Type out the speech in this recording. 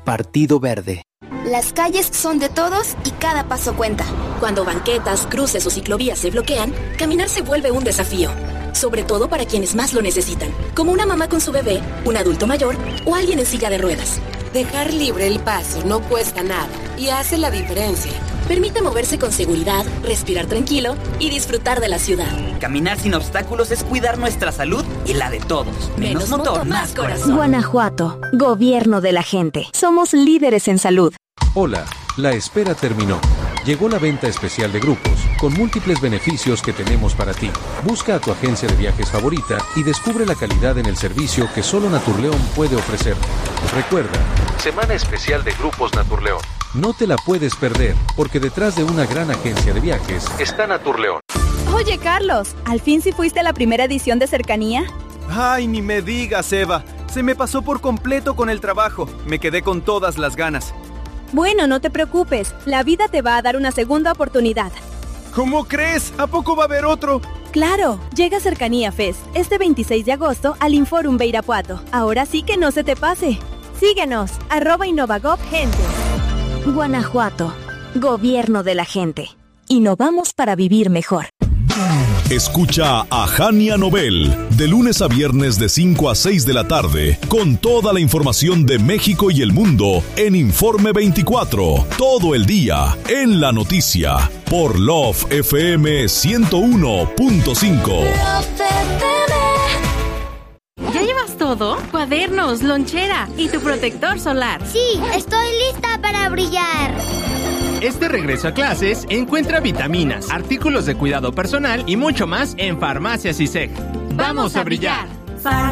Partido Verde. Las calles son de todos y cada paso cuenta. Cuando banquetas, cruces o ciclovías se bloquean, caminar se vuelve un desafío. Sobre todo para quienes más lo necesitan, como una mamá con su bebé, un adulto mayor o alguien en silla de ruedas. Dejar libre el paso no cuesta nada y hace la diferencia. Permite moverse con seguridad, respirar tranquilo y disfrutar de la ciudad. Caminar sin obstáculos es cuidar nuestra salud y la de todos. Menos motor, más corazón. Guanajuato, gobierno de la gente. Somos líderes en salud. Hola, la espera terminó. Llegó la venta especial de grupos, con múltiples beneficios que tenemos para ti. Busca a tu agencia de viajes favorita y descubre la calidad en el servicio que solo Naturleón puede ofrecer. Recuerda, Semana Especial de Grupos Naturleón. No te la puedes perder, porque detrás de una gran agencia de viajes está Naturleón. Oye, Carlos, ¿al fin sí fuiste a la primera edición de Cercanía? Ay, ni me digas, Eva. Se me pasó por completo con el trabajo. Me quedé con todas las ganas. Bueno, no te preocupes. La vida te va a dar una segunda oportunidad. ¿Cómo crees? ¿A poco va a haber otro? Claro, llega Cercanía Fest este 26 de agosto al Inforum de Irapuato. Ahora sí que no se te pase. Síguenos, @InnovaGovGente. Guanajuato, gobierno de la gente. Innovamos para vivir mejor. Escucha a Jania Nobel de lunes a viernes de 5 a 6 de la tarde con toda la información de México y el mundo en Informe 24, todo el día en la noticia por Love FM 101.5. ¿Ya llevas todo? Cuadernos, lonchera y tu protector solar. Sí, estoy lista para brillar. Este regreso a clases encuentra vitaminas, artículos de cuidado personal y mucho más en Farmacias ISEG. ¡Vamos a brillar!